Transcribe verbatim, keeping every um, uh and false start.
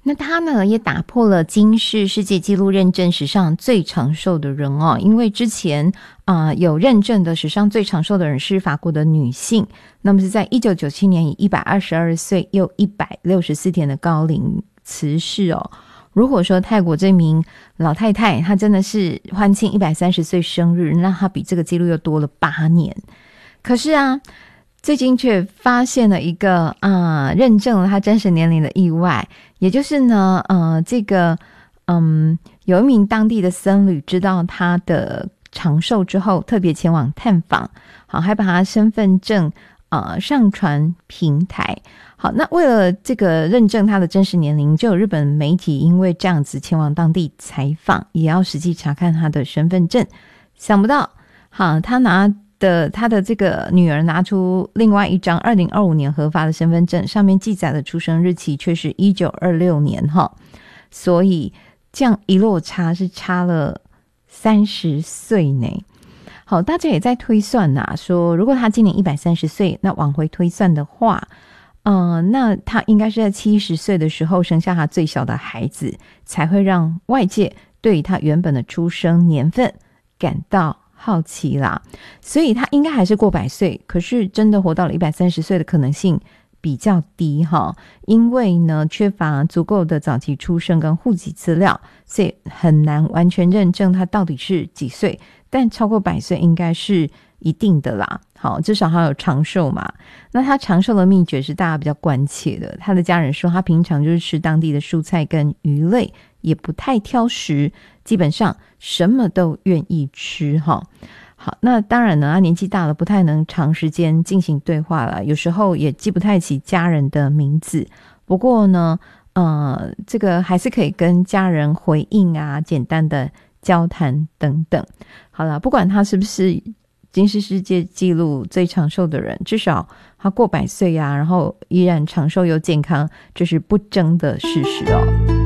那他呢也打破了金氏世界纪录认证史上最长寿的人哦，因为之前啊、呃、有认证的史上最长寿的人是法国的女性，那么是在一九九七年以一百二十二岁又一百六十四天的高龄辞世哦。如果说泰国这名老太太她真的是欢庆一百三十岁生日，那她比这个纪录又多了八年。可是啊最近却发现了一个啊、呃，认证了他真实年龄的意外，也就是呢，呃，这个嗯，有一名当地的僧侣知道他的长寿之后，特别前往探访，好，还把他身份证呃上传平台。好，那为了这个认证他的真实年龄，就有日本媒体因为这样子前往当地采访，也要实际查看他的身份证。想不到，好，他拿的他的这个女儿拿出另外一张二零二五年核发的身份证，上面记载的出生日期却是一九二六年哈，所以这样一落差是差了三十岁呢。好，大家也在推算呐、啊，说如果他今年一百三十岁，那往回推算的话，呃，那他应该是在七十岁的时候生下他最小的孩子，才会让外界对他原本的出生年份感到好奇啦，所以他应该还是过百岁，可是真的活到了一百三十岁的可能性比较低哈，因为呢缺乏足够的早期出生跟户籍资料，所以很难完全认证他到底是几岁，但超过百岁应该是一定的啦。好，至少他有长寿嘛。那他长寿的秘诀是大家比较关切的，他的家人说他平常就是吃当地的蔬菜跟鱼类，也不太挑食，基本上什么都愿意吃哈。好，那当然呢，他年纪大了，不太能长时间进行对话了，有时候也记不太起家人的名字。不过呢，呃，这个还是可以跟家人回应啊，简单的交谈等等。好了，不管他是不是金氏世界纪录最长寿的人，至少他过百岁啊，然后依然长寿又健康，这是不争的事实哦。